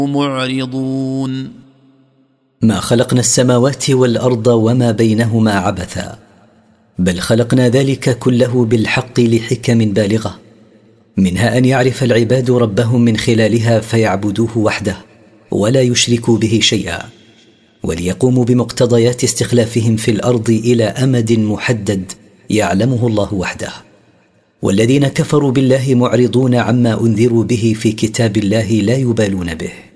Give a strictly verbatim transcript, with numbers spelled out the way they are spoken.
معرضون ما خلقنا السماوات والأرض وما بينهما عبثا بل خلقنا ذلك كله بالحق لحكم بالغة منها أن يعرف العباد ربهم من خلالها فيعبدوه وحده ولا يشركوا به شيئا وليقوموا بمقتضيات استخلافهم في الأرض إلى أمد محدد يعلمه الله وحده. والذين كفروا بالله معرضون عما أنذروا به في كتاب الله لا يبالون به.